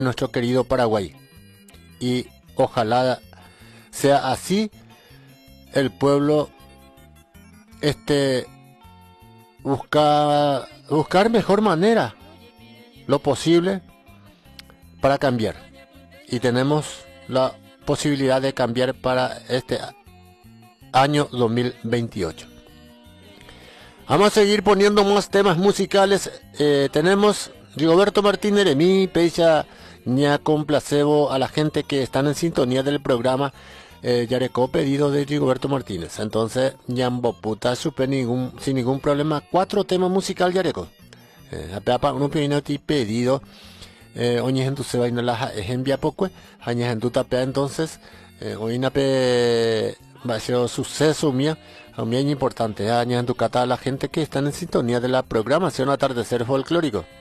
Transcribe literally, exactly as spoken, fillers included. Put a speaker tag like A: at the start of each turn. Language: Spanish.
A: nuestro querido Paraguay. Y ojalá sea así, el pueblo este busca buscar mejor manera lo posible para cambiar, y tenemos la posibilidad de cambiar para este año dos mil veintiocho. Vamos a seguir poniendo más temas musicales. Eh, tenemos Rigoberto Martínez de mi pecha ña con placebo a la gente que están en sintonía del programa. Eh, Yarecó pedido de Rigoberto Martínez. Entonces, Ñambo puta supe ningún, sin ningún problema. Cuatro temas musicales Yareco. Eh, apeapa un pedido. Eh, oñe gente se va a la ejempia poco. Añe gente tapea entonces. Eh, hoy nape va a ser suceso mía. A mí es importante. Añe gente cata a la gente que están en sintonía de la programación Atardecer Folclórico.